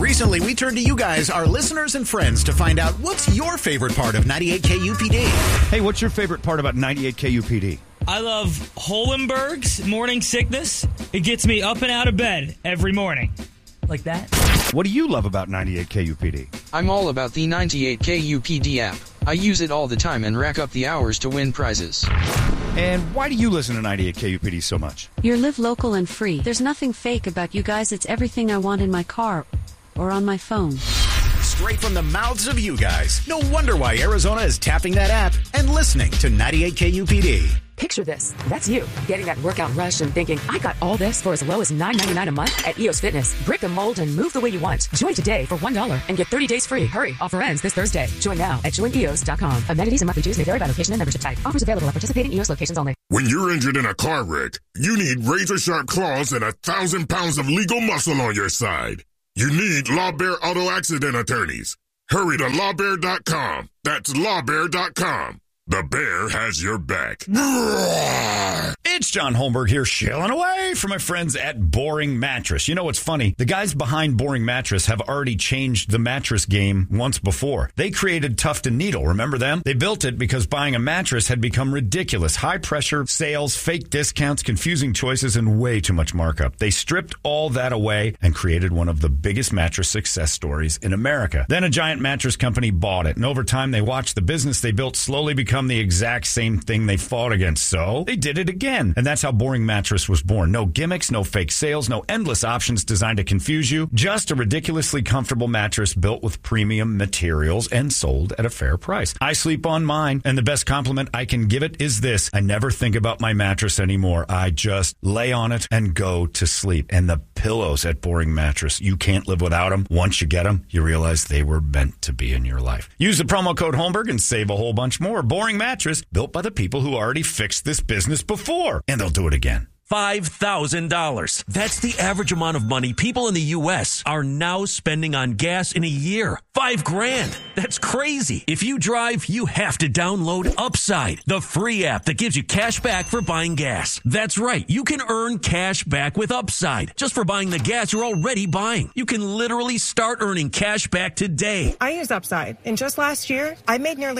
Recently, we turned to you guys, our listeners and friends, to find out what's your favorite part of 98 KUPD. Hey, what's your favorite part about 98 KUPD? I love Holenberg's morning sickness. It gets me up and out of bed every morning. Like that. What do you love about 98 KUPD? I'm all about the 98 KUPD app. I use it all the time and rack up the hours to win prizes. And why do you listen to 98 KUPD so much? You're live local and free. There's nothing fake about you guys. It's everything I want in my car or on my phone. Straight from the mouths of you guys. No wonder why Arizona is tapping that app and listening to 98 KUPD. Picture this. That's you, getting that workout rush and thinking, I got all this for as low as $9.99 a month at EOS Fitness. Break the mold and move the way you want. Join today for $1 and get 30 days free. Hurry, offer ends this Thursday. Join now at joineos.com. Amenities and monthly dues may vary by location and membership type. Offers available at participating EOS locations only. When you're injured in a car wreck, you need razor-sharp claws and 1,000 pounds of legal muscle on your side. You need Law Bear Auto Accident Attorneys. Hurry to lawbear.com. That's lawbear.com. The bear has your back. It's John Holmberg here, shilling away for my friends at Boring Mattress. You know what's funny? The guys behind Boring Mattress have already changed the mattress game once before. They created Tuft & Needle. Remember them? They built it because buying a mattress had become ridiculous. High pressure, sales, fake discounts, confusing choices, and way too much markup. They stripped all that away and created one of the biggest mattress success stories in America. Then a giant mattress company bought it, and over time they watched the business they built slowly become the exact same thing they fought against. So they did it again. And that's how Boring Mattress was born. No gimmicks, no fake sales, no endless options designed to confuse you. Just a ridiculously comfortable mattress built with premium materials and sold at a fair price. I sleep on mine, and the best compliment I can give it is this. I never think about my mattress anymore. I just lay on it and go to sleep. And the pillows at Boring Mattress, you can't live without them. Once you get them, you realize they were meant to be in your life. Use the promo code Holmberg and save a whole bunch more. Boring Mattress, built by the people who already fixed this business before, and they'll do it again. $5,000. That's the average amount of money people in the U.S. are now spending on gas in a year. $5,000. That's crazy. If you drive, you have to download Upside, the free app that gives you cash back for buying gas. That's right. You can earn cash back with Upside just for buying the gas you're already buying. You can literally start earning cash back today. I use Upside, and just last year, I made nearly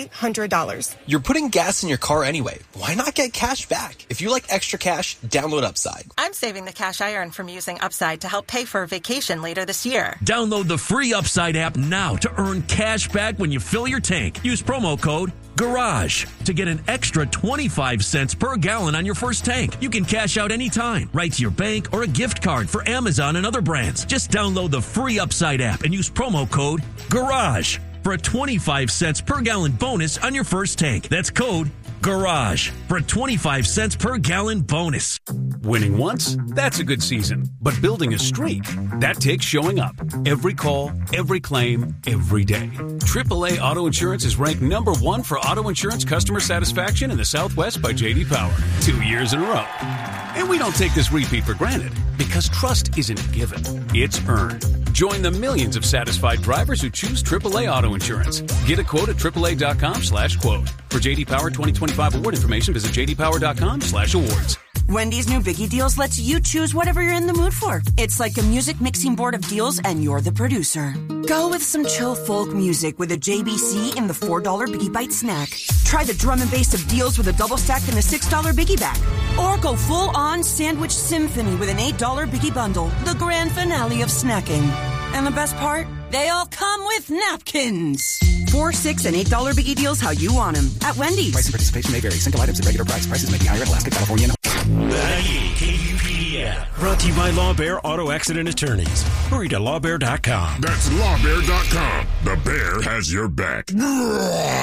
$300. You're putting gas in your car anyway. Why not get cash back? If you like extra cash, download Upside. I'm saving the cash I earn from using Upside to help pay for a vacation later this year. Download the free Upside app now to earn cash back when you fill your tank. Use promo code GARAGE to get an extra 25 cents per gallon on your first tank. You can cash out anytime, right to your bank or a gift card for Amazon and other brands. Just download the free Upside app and use promo code GARAGE for a 25 cents per gallon bonus on your first tank. That's code GARAGE for a 25 cents per gallon bonus. Winning once? That's a good season. But building a streak? That takes showing up. Every call, every claim, every day. AAA Auto Insurance is ranked #1 for auto insurance customer satisfaction in the Southwest by J.D. Power 2 years in a row. And we don't take this repeat for granted because trust isn't given, it's earned. Join the millions of satisfied drivers who choose AAA Auto Insurance. Get a quote at AAA.com/quote. For J.D. Power 2025 award information, visit JDPower.com/awards. Wendy's new Biggie Deals lets you choose whatever you're in the mood for. It's like a music mixing board of deals, and you're the producer. Go with some chill folk music with a JBC in the $4 Biggie Bite snack. Try the drum and bass of deals with a double stack and a $6 Biggie Bag. Or go full-on sandwich symphony with an $8 Biggie Bundle, the grand finale of snacking. And the best part? They all come with napkins. $4, $6, and $8 Biggie Deals how you want them at Wendy's. Price and participation may vary. Single items at regular price. Prices may be higher in Alaska, California, and 98 KUPD app. Brought to you by Law Bear Auto Accident Attorneys. Hurry to lawbear.com. That's lawbear.com. The bear has your back.